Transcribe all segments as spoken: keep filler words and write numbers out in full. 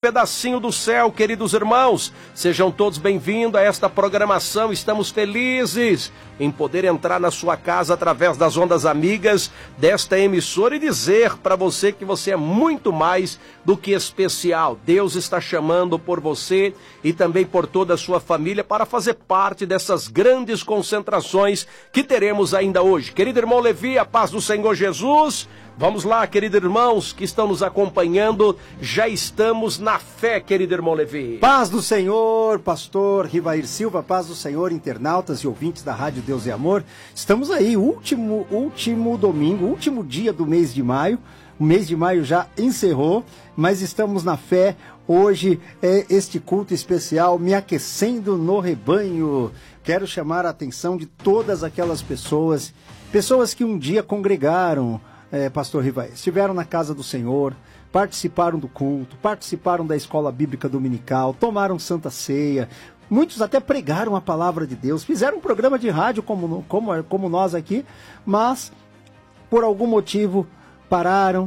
pedacinho do céu, queridos irmãos. Sejam todos bem-vindos a esta programação. Estamos felizes em poder entrar na sua casa através das ondas amigas desta emissora e dizer para você que você é muito mais do que especial. Deus está chamando por você e também por toda a sua família para fazer parte dessas grandes concentrações que teremos ainda hoje. Querido irmão Levi, a paz do Senhor Jesus. Vamos lá, queridos irmãos que estão nos acompanhando, já estamos na fé, querido irmão Levi. Paz do Senhor, pastor Rivair Silva, paz do Senhor, internautas e ouvintes da Rádio Deus e Amor. Estamos aí, último, último domingo, último dia do mês de maio. O mês de maio já encerrou, mas estamos na fé. Hoje é este culto especial, me aquecendo no rebanho. Quero chamar a atenção de todas aquelas pessoas, pessoas que um dia congregaram, É, pastor Rivair, estiveram na casa do Senhor, participaram do culto, participaram da escola bíblica dominical, tomaram santa ceia, muitos até pregaram a palavra de Deus, fizeram um programa de rádio como, como, como nós aqui, mas por algum motivo pararam,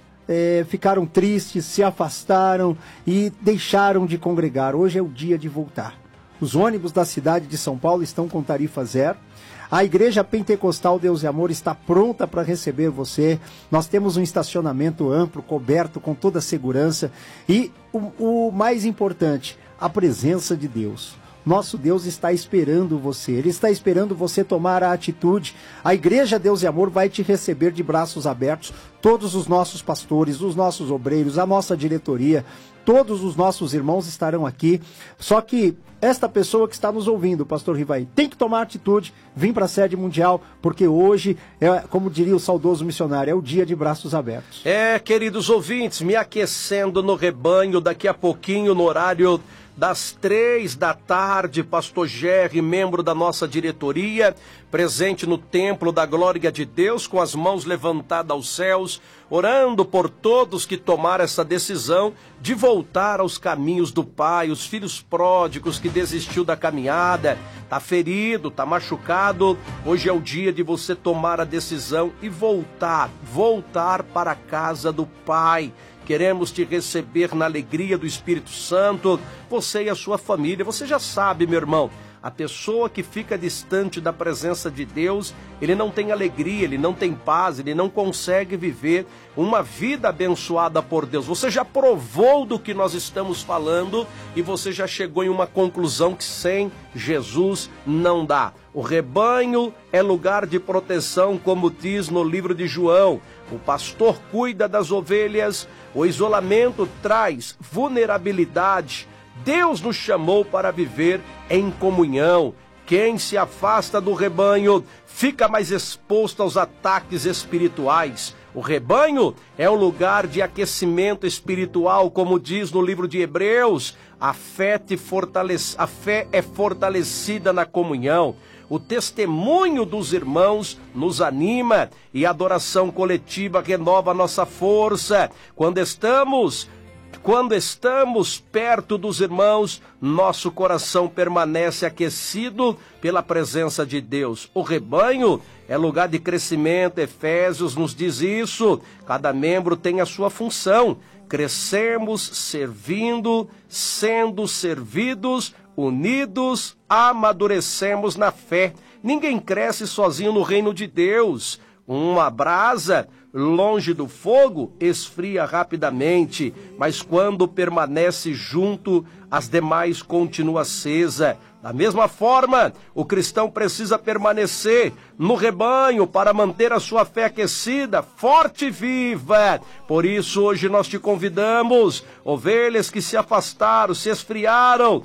é, ficaram tristes, se afastaram e deixaram de congregar. Hoje é o dia de voltar. Os ônibus da cidade de São Paulo estão com tarifa zero. A Igreja Pentecostal Deus e Amor está pronta para receber você. Nós temos um estacionamento amplo, coberto, com toda a segurança. E o, o mais importante, a presença de Deus. Nosso Deus está esperando você. Ele está esperando você tomar a atitude. A Igreja Deus e Amor vai te receber de braços abertos. Todos os nossos pastores, os nossos obreiros, a nossa diretoria, todos os nossos irmãos estarão aqui. Só que esta pessoa que está nos ouvindo, pastor Rivair, tem que tomar atitude, vir para a sede mundial, porque hoje, é, como diria o saudoso missionário, é o dia de braços abertos. É, queridos ouvintes, me aquecendo no rebanho, daqui a pouquinho, no horário das três da tarde, pastor Gerry, membro da nossa diretoria, presente no templo da glória de Deus, com as mãos levantadas aos céus, orando por todos que tomaram essa decisão de voltar aos caminhos do Pai, os filhos pródigos que desistiu da caminhada, tá ferido, tá machucado. Hoje é o dia de você tomar a decisão e voltar, voltar para a casa do Pai. Queremos te receber na alegria do Espírito Santo, você e a sua família. Você já sabe, meu irmão, a pessoa que fica distante da presença de Deus, ele não tem alegria, ele não tem paz, ele não consegue viver uma vida abençoada por Deus. Você já provou do que nós estamos falando e você já chegou em uma conclusão que sem Jesus não dá. O rebanho é lugar de proteção, como diz no livro de João. O pastor cuida das ovelhas, o isolamento traz vulnerabilidade. Deus nos chamou para viver em comunhão. Quem se afasta do rebanho fica mais exposto aos ataques espirituais. O rebanho é um lugar de aquecimento espiritual, como diz no livro de Hebreus. A fé, te fortalece... A fé é fortalecida na comunhão. O testemunho dos irmãos nos anima e a adoração coletiva renova a nossa força. Quando estamos, quando estamos perto dos irmãos, nosso coração permanece aquecido pela presença de Deus. O rebanho é lugar de crescimento, Efésios nos diz isso. Cada membro tem a sua função. Crescemos servindo, sendo servidos, unidos, amadurecemos na fé. Ninguém cresce sozinho no reino de Deus. Uma brasa longe do fogo esfria rapidamente, mas quando permanece junto, as demais continua acesa. Da mesma forma, o cristão precisa permanecer no rebanho para manter a sua fé aquecida, forte e viva. Por isso, hoje nós te convidamos, ovelhas que se afastaram, se esfriaram,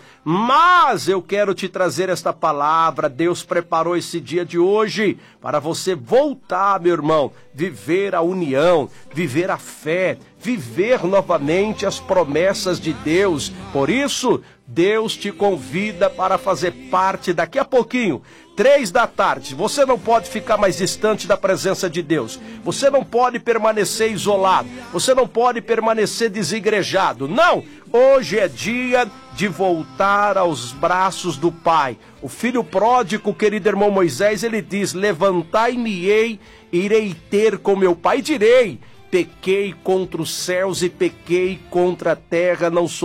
mas eu quero te trazer esta palavra. Deus preparou esse dia de hoje para você voltar, meu irmão, viver a união, viver a fé, viver novamente as promessas de Deus. Por isso, Deus te convida para fazer parte daqui a pouquinho, três da tarde. Você não pode ficar mais distante da presença de Deus. Você não pode permanecer isolado. Você não pode permanecer desigrejado. Não! Hoje é dia de voltar aos braços do Pai. O filho pródigo, querido irmão Moisés, ele diz: levantai-me-ei, irei ter com meu pai, e direi: pequei contra os céus e pequei contra a terra, não sou